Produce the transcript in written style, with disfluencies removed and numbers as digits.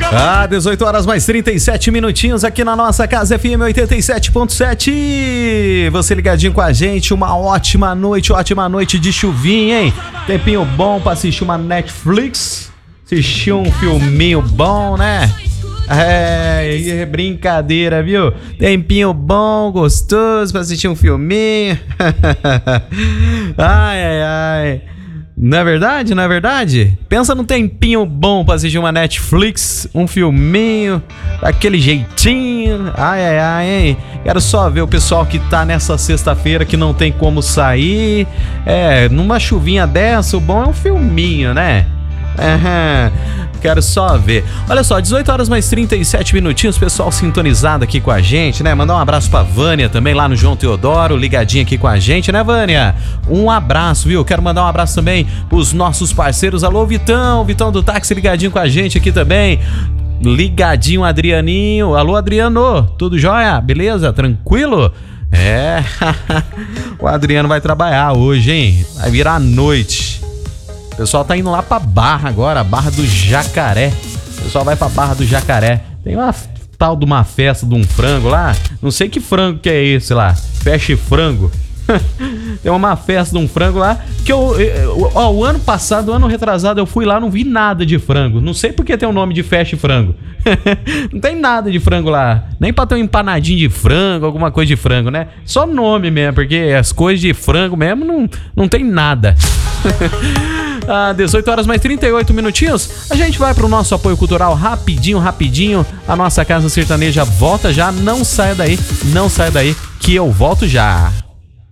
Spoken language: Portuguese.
18 horas mais 37 minutinhos aqui na nossa Casa FM 87.7. Você ligadinho com a gente, uma ótima noite de chuvinha, hein? Tempinho bom pra assistir uma Netflix, assistir um filminho bom, né? É brincadeira, viu? Tempinho bom, gostoso pra assistir um filminho. Ai. Não é verdade? Não é verdade? Pensa num tempinho bom pra assistir uma Netflix, um filminho, daquele jeitinho. Ai, hein? Quero só ver o pessoal que tá nessa sexta-feira que não tem como sair. Numa chuvinha dessa, o bom é um filminho, né? Quero só ver. Olha só, 18 horas mais 37 minutinhos, pessoal sintonizado aqui com a gente, né? Mandar um abraço pra Vânia também lá no João Teodoro, ligadinha aqui com a gente, né, Vânia? Um abraço, viu? Quero mandar um abraço também pros nossos parceiros. Alô, Vitão do táxi ligadinho com a gente aqui também. Ligadinho, Adrianinho. Alô, Adriano, tudo jóia? Beleza? Tranquilo? O Adriano vai trabalhar hoje, hein? Vai virar a noite. O pessoal tá indo lá pra Barra agora, Barra do Jacaré. O pessoal vai pra Barra do Jacaré. Tem uma tal de uma festa de um frango lá. Não sei que frango que é esse lá. Feche frango. Tem uma festa de um frango lá. Que o ano passado, o ano retrasado, eu fui lá, não vi nada de frango. Não sei porque tem o nome de feche frango. Não tem nada de frango lá. Nem pra ter um empanadinho de frango, alguma coisa de frango, né? Só nome mesmo, porque as coisas de frango mesmo não tem nada. 18 horas mais 38 minutinhos. A gente vai pro nosso apoio cultural rapidinho. A nossa Casa Sertaneja volta já. Não saia daí, que eu volto já.